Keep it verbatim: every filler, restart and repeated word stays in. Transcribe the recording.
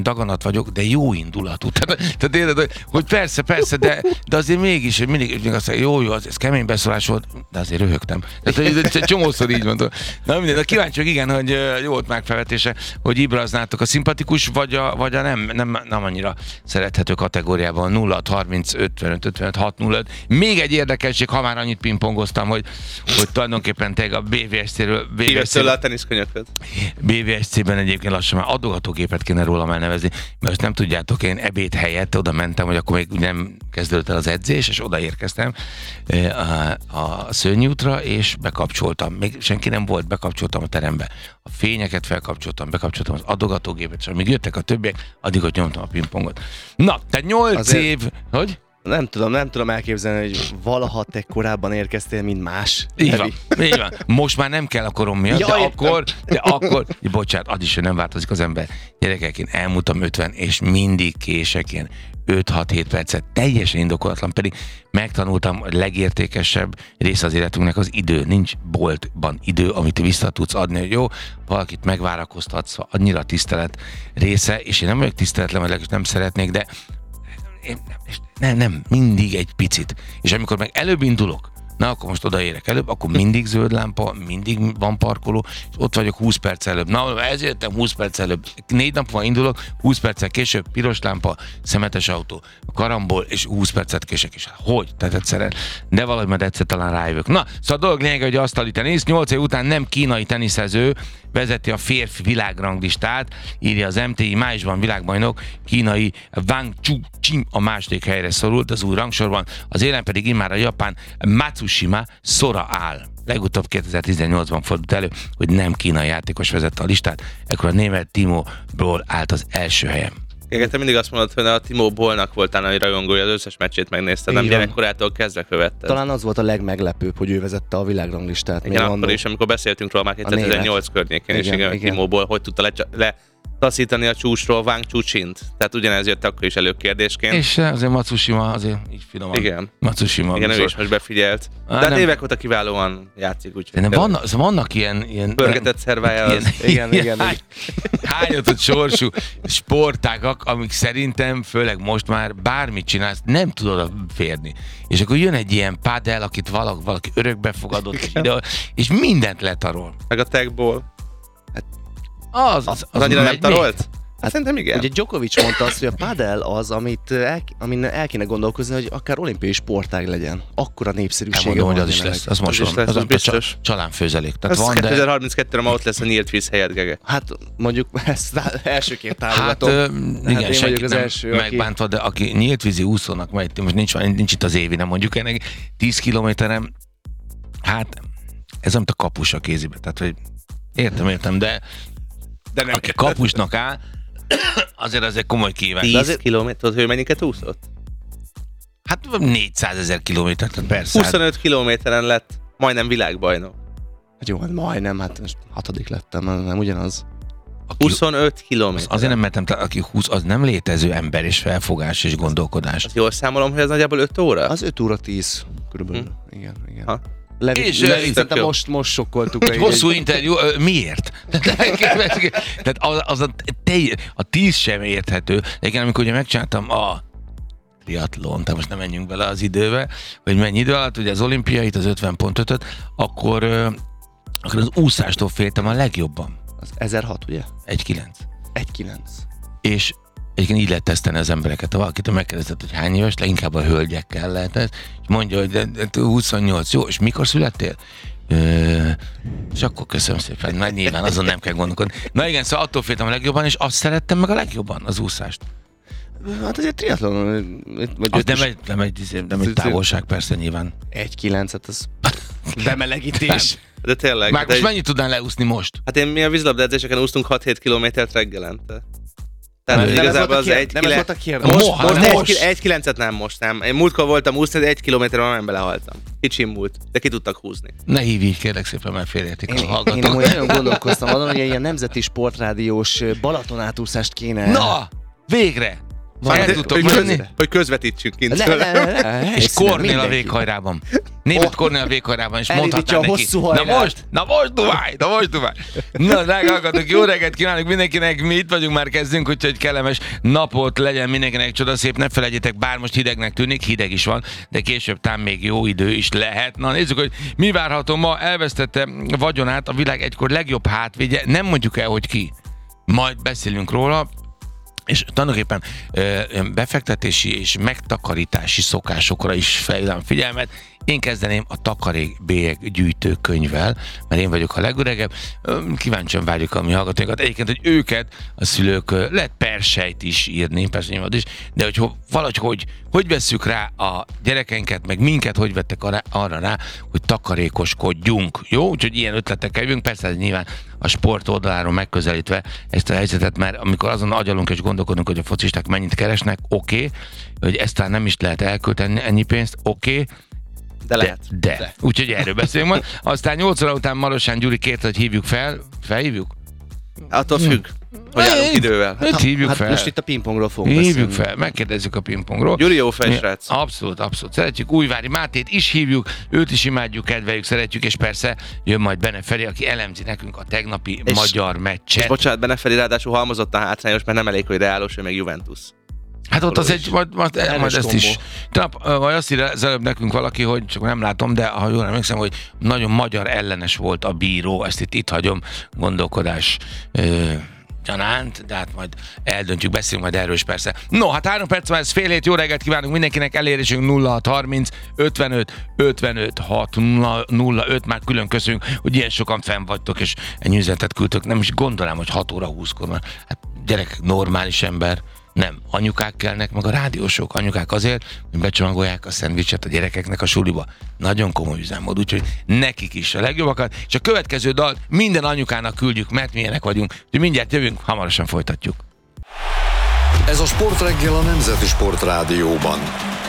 daganat vagyok, de jó indulatú. Tehát, tehát érted, hogy persze, persze, de, de azért mégis, mindig, mindig azt mondja, jó, jó, az, ez kemény beszólás volt, de azért röhögtem. Tehát csomószor így mondom. Na minden, de kíváncsi vagyok, igen, hogy jó volt megfelvetése, hogy Ibra az nátok a szimpatikus, vagy a, vagy a nem, nem, nem annyira szerethető kategóriában. nulla harminc ötvenöt ötvenöt hat nulla öt. Még egy érdekesség, ha már annyit pingpongoztam, hogy, hogy tulajdonképpen te a bé vé es cé-ről... Hívesztől a teniszkönyököt. bé vé es cé-ben egyébként lassan már adogatógépet kéne rólam elnevezni, mert azt nem tudjátok, én ebéd helyett oda mentem, hogy akkor még nem kezdődött el az edzés, és odaérkeztem a, a szőnyútra, és bekapcsoltam. Még senki nem volt, bekapcsoltam a terembe. A fényeket felkapcsoltam, bekapcsoltam az adogatógépet, és amíg jöttek a többiek, addig ott nyomtam a pingpongot. Na, tehát nyolc azért... év... Hogy? Nem tudom, nem tudom elképzelni, hogy valaha te korábban érkeztél, mint más. Így van, így van. Most már nem kell a korom miatt, ja, de értem. akkor, de akkor, bocsánat, az is, hogy nem változik az ember. Gyerekek, én elmúltam ötven, és mindig kések ilyen öt-hat-hét percet, teljesen indokolatlan, pedig megtanultam, a legértékesebb része az életünknek az idő. Nincs boltban idő, amit vissza tudsz adni, hogy jó, valakit megvárakoztatsz, annyira tisztelet része, és én nem vagyok tiszteletlen, vagy nem szeretnék, de én nem, nem, nem, mindig egy picit. És amikor meg előbb indulok, na akkor most odaérek előbb, akkor mindig zöld lámpa, mindig van parkoló, és ott vagyok húsz perc előbb. Na, ezért jöttem húsz perc előbb. Négy nap van indulok, húsz perccel később, piros lámpa, szemetes autó, karambol, és húsz percet kések is. Hogy? Tehát egyszerűen. De valahogy majd egyszer talán rájövök. Na, szóval a dolog lényege, hogy asztali tenisz, nyolc év után nem kínai teniszező vezeti a férfi világranglistát, írja az em té i, májusban világbajnok, kínai Wang Chuqin a második helyre szorult az új rangsorban, az élen pedig immár a japán Matsushima Sora áll. Legutóbb kétezer-tizennyolcban fordult elő, hogy nem kínai játékos vezette a listát, ekkor a német Timo Boll állt az első helyen. Igen, te mindig azt mondod, hogy a Timo Bollnak voltál nagy rajongója, az összes meccsét megnézted, nem gyerekkorától kezdve követted. Talán az volt a legmeglepőbb, hogy ő vezette a világranglistát. Igen, akkor is, amikor beszéltünk róla már kétezer-tizennyolc környékén, és igen, igen. Timo Boll hogy tudta le, le taszítani a csúcsról Wang Chuqint. Tehát ugyanez jött akkor is elő kérdésként. És azért Matsushima azért így finoman. Igen. Matsushima. Igen, ő is most befigyelt. De hát évek óta kiválóan játszik, úgyhogy. De vannak, vannak ilyen... ilyen pörgetett szervája az. Igen, igen. Hány, hányatott sorsú sportágak, amik szerintem, főleg most már bármit csinálsz, nem tudod férni. És akkor jön egy ilyen padel, akit valaki, valaki örökbe fogadott, és, ide, és mindent letarol. Meg a techból. Az, az, az, az annyira nem tarolt? Hát szerintem igen. Ugye Djokovic mondta azt, hogy a padel az, amit el, amin el kéne gondolkozni, hogy akár olimpiai sportág legyen. Akkora népszerűsége mondom, van. hogy az is lesz. Az most van. Az, az biztos. Csalánfőzelék. Tehát van, kétezer-harminckettőre ma ott lesz a nyílt víz helyett, Gege. Hát mondjuk ezt elsőként támogatom. Hát, uh, igen, hát senki az nem első, megbántva, aki... de aki nyílt vízi úszónak megy, most nincs, nincs itt az évi, nem mondjuk ennek tíz kilométeren, hát ez amit a kapus a kézibe. Tehát, hogy értem, értem, de De nem aki kapusnak áll, azért az egy komoly kívás. tíz kilométer, hogy mennyiket úszott? Hát négyszázezer kilométert, persze. huszonöt kilométeren lett majdnem világbajnok. Hát jó, hát majdnem, hát most hatodik lettem, nem ugyanaz. Aki, huszonöt kilométer. Azért nem mertem, aki húsz, az nem létező ember és felfogás és gondolkodás. Azt jól számolom, hogy ez nagyjából öt óra? Az öt óra tíz körülbelül. Hm. Igen, igen. Ha. Levi, és Levi, Levi, most, most sokkoltuk. Egy hosszú egy... interjú, miért? Tehát az, az a, a tíz sem érthető. De igen, amikor ugye megcsináltam a triatlon, tehát most nem menjünk bele az időbe, hogy mennyi idő alatt, ugye az olimpiait, az ötven pont ötöt, akkor, akkor az úszástól féltem a legjobban. Az ezerhat, ugye? egy kilenc. egy kilenc. És egyébként így lehet tesztelni az embereket. Ha valakit megkérdezett, hogy hány éves, leginkább a hölgyekkel lehet ez, és mondja, hogy de, de, huszonnyolc, jó, és mikor születtél? Ö, és akkor köszönöm szépen, nagy nyilván azon nem kell gondolkodni. Na igen, szóval attól féltem a legjobban, és azt szerettem meg a legjobban, az úszást. Hát azért triatlon... Az nem egy, nem egy, nem egy távolság persze nyilván. egy kilenc, hát az bemelegítés. De tényleg. Már de most egy... mennyit tudnál leúszni most? Hát én mi a vízlabdaedzéseken úsztunk hat-hét kilométert reggelente. Tehát nem igazából az egy kilométer. Most, most, most, most. egy kilencet nem most nem. Én múltkor voltam úszni, de egy kilométerre nem belehaltam. Kicsim múlt, de ki tudtak húzni. Ne hívj így, kérlek szépen, mert félreértik a hallgatók. Én nagyon gondolkoztam azon, hogy ilyen nemzeti sportrádiós Balaton átúszást kéne. Na, végre! El tudtok menni? Hogy közvetítsünk kint. Le, le, le, le. És Kornél a véghajrában. Német Kornél a véghajrában, és mondhatnám neki. Na most, na most duválj, na most duválj. Na, drága jó reggelt kívánok mindenkinek, mi itt vagyunk, már kezdünk, úgyhogy kellemes napot legyen mindenkinek, csodaszép, ne felejtjétek, bár most hidegnek tűnik, hideg is van, de később tám még jó idő is lehet. Na nézzük, hogy mi várható ma. Elvesztette vagyonát a világ egykor legjobb hátvédje, nem mondjuk el, hogy ki. Majd beszélünk róla. És tulajdonképpen befektetési és megtakarítási szokásokra is felhívnám figyelmet. Én kezdeném a takarékbélyeg gyűjtő könyvvel, mert én vagyok a legöregebb. Kíváncsian várjuk a mi hallgatóinkat. Egyébként, hogy őket a szülők lehet persejt is írni, persze nyilván is, de hogy valahogy hogy, hogy vesszük rá a gyerekeinket, meg minket hogy vettek arra, arra rá, hogy takarékoskodjunk. Jó? Úgyhogy ilyen ötletekkel jövünk. Persze ez nyilván a sport oldaláról megközelítve ezt a helyzetet, mert amikor azon agyalunk és gondolkodunk, hogy a focisták mennyit keresnek, oké, okay, hogy ezt talán nem is lehet elkölteni ennyi pénzt, oké, okay, De lehet. De. de. Úgyhogy erről beszélünk majd. Aztán nyolc óra után Marosán Gyuri kérte, hogy hívjuk fel. Felhívjuk? Attól függ, hogy állunk idővel. Hát, hívjuk hát fel. Most itt a pingpongról fogunk Hívjuk beszélni. fel, megkérdezzük a pingpongról. Gyuri jó fejsrác. Abszolút, abszolút. Szeretjük Újvári Mátét is hívjuk, őt is imádjuk, kedveljük, szeretjük, és persze jön majd Bene Feri, aki elemzi nekünk a tegnapi és, magyar meccset. És bocsánat, Bene Feri ráadásul halmozottan hátrányos, mert nem elég, hogy Reálos, ő meg Juventus. Hát ott az egy, majd, majd, majd ezt is. Tegnap vagy azt írja az előbb nekünk valaki, hogy csak nem látom, de ha jól emlékszem, hogy nagyon magyar ellenes volt a bíró, ezt itt, itt hagyom gondolkodás ö, gyanánt, de hát majd eldöntjük, beszélünk majd erről is persze. No, hát három perc van, ez fél hét, jó reggelt kívánunk mindenkinek, elérésünk nulla hat harminc ötvenöt ötvenöt hat nulla öt, már külön köszönjük, hogy ilyen sokan fenn vagytok, és ennyi üzenetet küldtök, nem is gondolám, hogy hat óra húszkor van. Hát gyerek, normális ember. Nem, anyukák kellnek, meg a rádiósok. Anyukák azért, hogy becsomagolják a szendvicset a gyerekeknek a suliba. Nagyon komoly üzemmód, úgyhogy nekik is a legjobbakat. És a következő dal minden anyukának küldjük, mert milyenek vagyunk. Úgyhogy mindjárt jövünk, hamarosan folytatjuk. Ez a Sportreggel a Nemzeti Sportrádióban.